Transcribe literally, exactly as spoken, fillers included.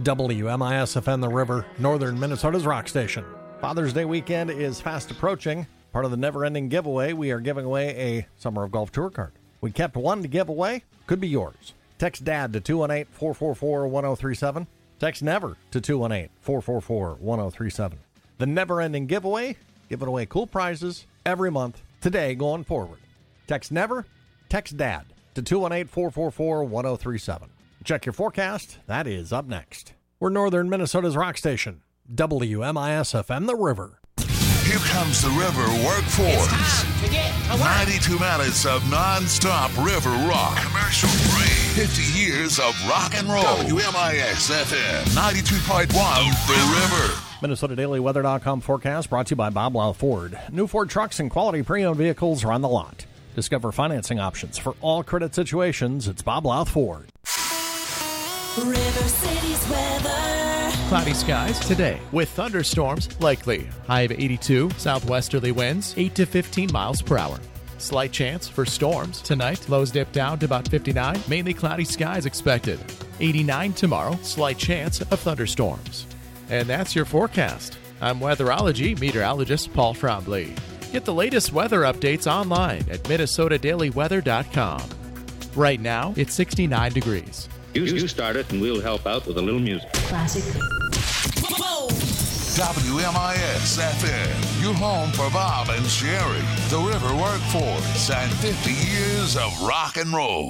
W M I S F M The River, northern Minnesota's rock station. Father's Day weekend is fast approaching. Part of the never-ending giveaway, we are giving away a Summer of Golf Tour card. We kept one to give away. Could be yours. Text DAD to two one eight, four four four, one zero three seven. Text NEVER to two one eight, four four four, one zero three seven. The never-ending giveaway, giving away cool prizes every month, today going forward. Text NEVER, text DAD to two one eight, four four four, one zero three seven. Check your forecast. That is up next. We're northern Minnesota's rock station, W M I S F M The River. Here comes the River Workforce. It's time to get to work. ninety-two minutes of non-stop river rock. Commercial free. fifty years of rock and roll. W M I S F M ninety-two point one The River. Minnesota Daily Weather dot com forecast brought to you by Bob Lau Ford. New Ford trucks and quality pre-owned vehicles are on the lot. Discover financing options for all credit situations. It's Bob Lau Ford. River City's weather. Cloudy skies today with thunderstorms likely. High of eighty-two, southwesterly winds eight to fifteen miles per hour. Slight chance for storms tonight. Lows dip down to about fifty-nine. Mainly cloudy skies expected. eighty-nine tomorrow. Slight chance of thunderstorms. And that's your forecast. I'm weatherology meteorologist Paul Frombley. Get the latest weather updates online at Minnesota Daily Weather dot com. Right now, it's sixty-nine degrees. You, you start it, and we'll help out with a little music. Classic. Whoa. W M I S F M, your home for Bob and Sherry, the River Workforce, and fifty years of rock and roll.